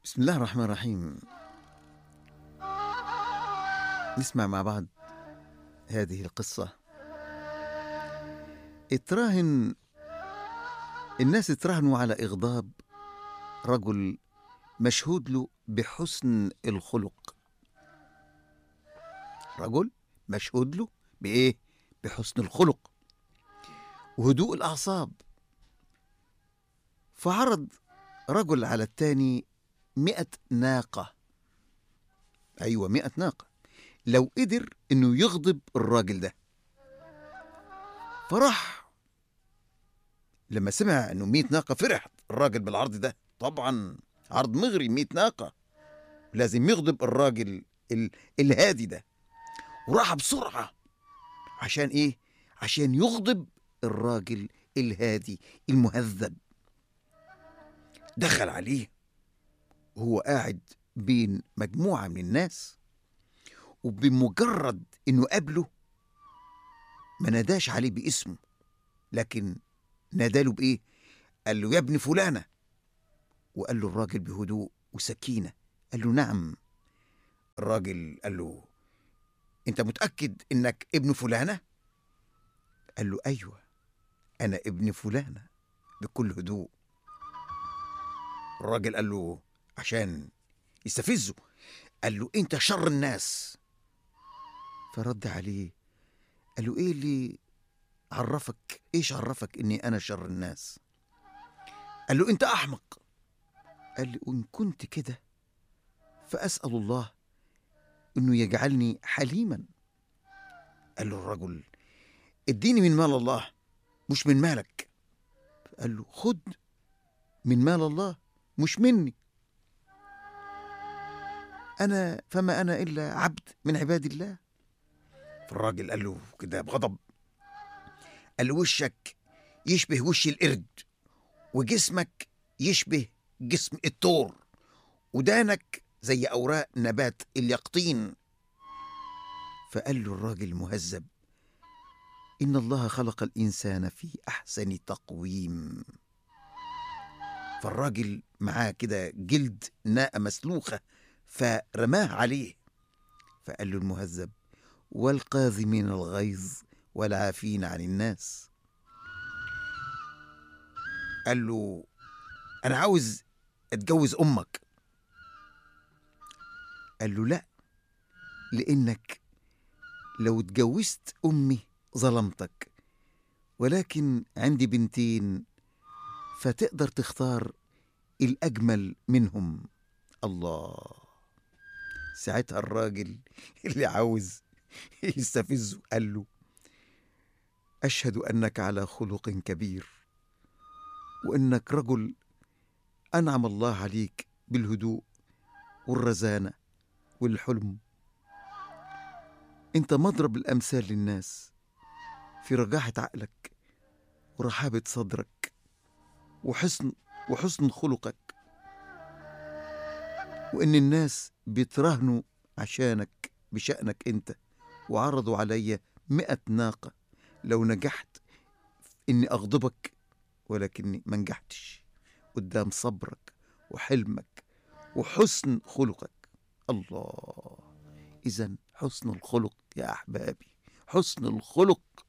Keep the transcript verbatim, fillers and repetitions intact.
بسم الله الرحمن الرحيم. نسمع مع بعض هذه القصة. اتراهن الناس اتراهنوا على إغضاب رجل مشهود له بحسن الخلق. رجل مشهود له بإيه؟ بحسن الخلق وهدوء الأعصاب. فعرض رجل على التاني مئة ناقة. أيوة، مئة ناقة لو قدر إنه يغضب الراجل ده. فراح لما سمع إنه مئة ناقة فرح الراجل بالعرض ده. طبعا عرض مغري، مئة ناقة لازم يغضب الراجل ال... الهادي ده. وراح بسرعة عشان إيه؟ عشان يغضب الراجل الهادي المهذب. دخل عليه وهو قاعد بين مجموعة من الناس، وبمجرد إنه قابله ما ناداش عليه باسمه، لكن ناداله بإيه؟ قال له يا ابن فلانة. وقال له الراجل بهدوء وسكينة، قال له نعم. الراجل قال له أنت متأكد إنك ابن فلانة؟ قال له أيوة أنا ابن فلانة، بكل هدوء. الراجل قال له عشان يستفزه قال له أنت شر الناس. فرد عليه قال له إيه اللي عرفك؟ إيش عرفك إني أنا شر الناس؟ قال له أنت أحمق. قال له إن كنت كده فأسأل الله إنه يجعلني حليما. قال له الرجل اديني من مال الله مش من مالك. قال له خد من مال الله مش مني، أنا فما أنا إلا عبد من عباد الله. فالراجل قال له كده بغضب، قال له وشك يشبه وش القرد، وجسمك يشبه جسم الثور، ودانك زي أوراق نبات اليقطين. فقال له الراجل المهذب إن الله خلق الإنسان في أحسن تقويم. فالراجل معاه كده جلد ناقة مسلوخة فرماه عليه. فقال له المهذب والقاذمين الغيظ والعافين عن الناس. قال له أنا عاوز أتجوز أمك. قال له لا، لأنك لو اتجوزت أمي ظلمتك، ولكن عندي بنتين فتقدر تختار الأجمل منهم. الله. ساعتها الراجل اللي عاوز يستفزه قال له أشهد أنك على خلق كبير، وأنك رجل أنعم الله عليك بالهدوء والرزانة والحلم. أنت مضرب الأمثال للناس في رجاحة عقلك ورحابة صدرك وحسن وحسن خلقك، وإن الناس بيتراهنوا عشانك بشأنك أنت، وعرضوا علي مئة ناقة لو نجحت إني أغضبك، ولكني ما نجحتش قدام صبرك وحلمك وحسن خلقك. الله. إذن حسن الخلق يا أحبابي، حسن الخلق